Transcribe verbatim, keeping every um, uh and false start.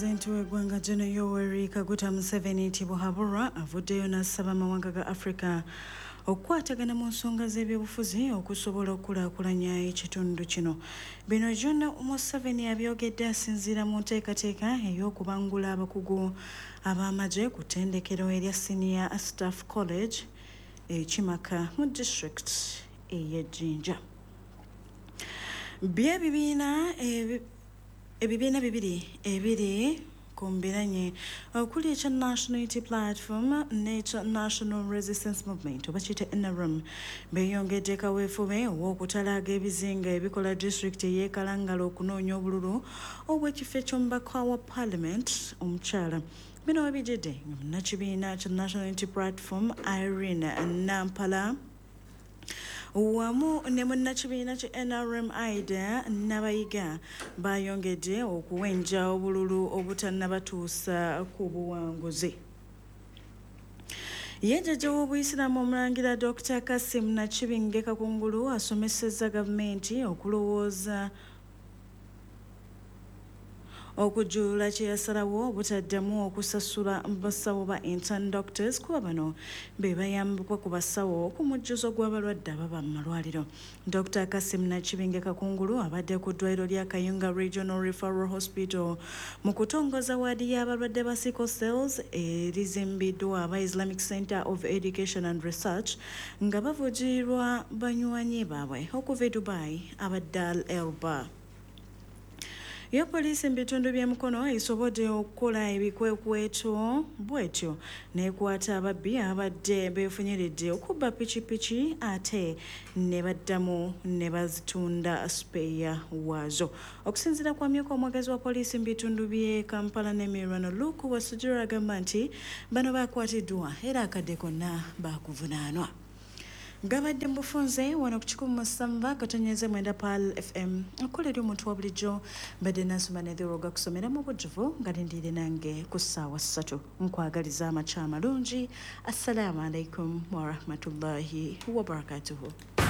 Pulezidenti w'eggwanga Gen. Yoweri Kaguta Museveni Tibuhaburwa avuddeyo n'asaba amawanga ga Africa okukwatagana mu nsonga z'ebyobufuzi okusobola okukulaakulanya ekitundu kino. Bino byonna Museveni abyogedde asinziira mu nteekateeka ey'okubangula abakugu ab'amagye ku ttendekero erya Senior Staff College e Kimaka mu district ey'e Jinja. Bye bibiina ebibiina bibiri ebiri ku mbiranye okuli ekya National Unity Platform n'ekya National Resistance Movement oba kiyite N R M beeyongedde kaweefube ow'okutalaaga ebizinga ebikola district ey'e Kalangala okunoonya obululu obw'ekifo eky'omubaka wa Parliament omukyala. Bino webijjidde munnakibiina kya National Unity Platform Irene Nampala wamu ne munnakibiina kya N R M Ida Nabayiga bayongedde okuwenja obululu obutannabatuusa ku buwanguzi. Ye jjajja w'Obuyisiraamu Omulangira Doctor Kassim Nakibinge Kakungulu asomesezza gavumenti okulowooza okujjulula kye yasalawo obutaddamu okusasula basawo ba intern doctors kuba bano be bayambibwa ku basawo ku mujjuzo gw'abalwadde ababa mu malwaliro. Doctor Kassim Nakibinge Kakungulu abadde ku ddwaliro lya Kayunga Regional Referral Hospital mu kutongoza waadi y'abalwadde ba sickle cells erizimbiddwa aba Islamic Center of Education and Research nga bavujjirirwa banywanyi baabwe okuva e Dubai abadde Al Elba. Yo poliisi mu bitundu by'emikono esobodde okukola ebikwekweto bwetyo n'ekwata ababbi abadde beefunyiridde okubba pikipiki ate ne baddamu ne bazitunda speya waazo. Okusinziira kwa myuka omwogezi wa poliisi mu bitundu by'e Kampala ne Mirano Luke Wasujira agamba nti bano baakwatiddwa era akadde konna baakuvunaanwa. Gabadde mbufunze wano ku kikumi mu ssamba katonyeze mwenda Pal F M akolera omuntu wa bulijjo mbadde nasoma nethiroga kusomera mu bujjuvu nga lindiire nange ku ssaawa ssatu nkwagaliza amakya amalungi. Assalamu alaikum wa rahmatullahi wa barakatuhu.